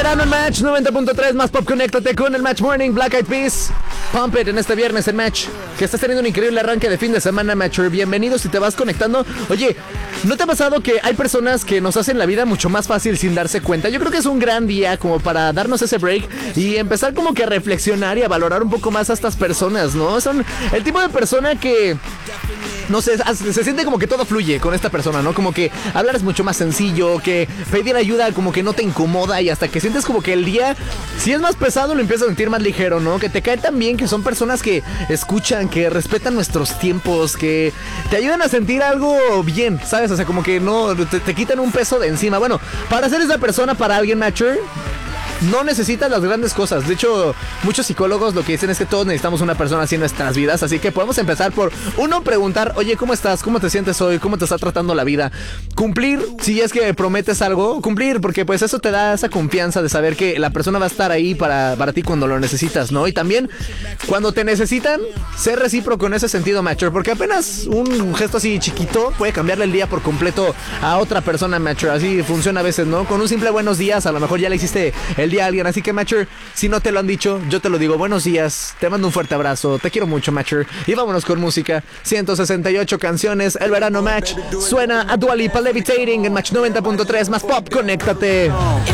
verano en Match 90.3 más pop. Conéctate con el Match Morning, Black Eyed Peas, Pump It en este viernes en Match. Que estás teniendo un increíble arranque de fin de semana, Matcher. Bienvenido si te vas conectando. Oye, ¿no te ha pasado que hay personas que nos hacen la vida mucho más fácil sin darse cuenta? Yo creo que es un gran día como para darnos ese break y empezar como que a reflexionar y a valorar un poco más a estas personas, ¿no? Son el tipo de persona que... no sé, se siente como que todo fluye con esta persona, ¿no? Como que hablar es mucho más sencillo, que pedir ayuda como que no te incomoda y hasta que sientes como que el día, si es más pesado, lo empiezas a sentir más ligero, ¿no? Que te cae tan bien, que son personas que escuchan, que respetan nuestros tiempos, que te ayudan a sentir algo bien, ¿sabes? O sea, como que no, te quitan un peso de encima. Bueno, para ser esa persona para alguien, Matcher, no necesitas las grandes cosas. De hecho, muchos psicólogos lo que dicen es que todos necesitamos una persona así en nuestras vidas. Así que podemos empezar por, uno, preguntar: oye, ¿cómo estás? ¿Cómo te sientes hoy? ¿Cómo te está tratando la vida? Cumplir, si es que prometes algo, cumplir, porque pues eso te da esa confianza de saber que la persona va a estar ahí para ti cuando lo necesitas, ¿no? Y también, cuando te necesitan, ser recíproco en ese sentido, Matcher, porque apenas un gesto así chiquito puede cambiarle el día por completo a otra persona, Matcher. Así funciona a veces, ¿no? Con un simple buenos días, a lo mejor ya le hiciste el día a alguien. Así que, Matcher, si no te lo han dicho, yo te lo digo: buenos días, te mando un fuerte abrazo, te quiero mucho, Matcher. Y vámonos con música. 168 canciones, el verano Match. Suena a Dua Lipa, Levitating en Match 90.3 más pop. Conéctate.